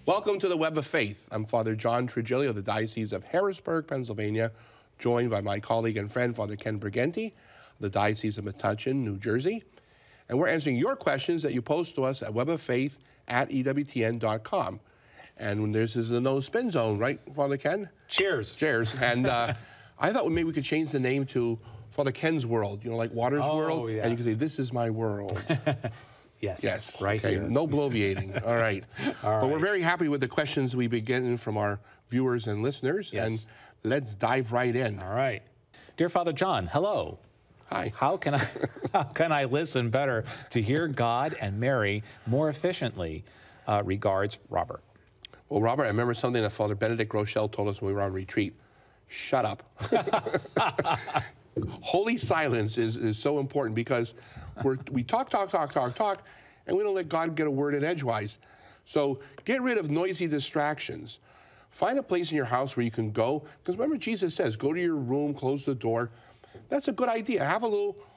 Welcome to the Web of Faith. I'm Father John Trigilio of the Diocese of Harrisburg, Pennsylvania, joined by my colleague and friend, Father Ken Briganti, of the Diocese of Metuchen, New Jersey. And we're answering your questions that you post to us at weboffaith@ewtn.com. And this is the No Spin Zone, right, Father Ken? Cheers. Cheers. And I thought maybe we could change the name to Father Ken's World, you know, like Water's World. Yeah. And you could say, this is my world. Yes. Right okay. here. No bloviating. All right. But we're very happy with the questions we begin from our viewers and listeners. Yes. And let's dive right in. All right. Dear Father John, hello. Hi. How can I listen better to hear God and Mary more efficiently? Regards, Robert. Well, Robert, I remember something that Father Benedict Rochelle told us when we were on retreat. Shut up. Holy silence is so important because we talk, and we don't let God get a word in edgewise. So get rid of noisy distractions. Find a place in your house where you can go. Because remember, Jesus says, go to your room, close the door. That's a good idea. Have a little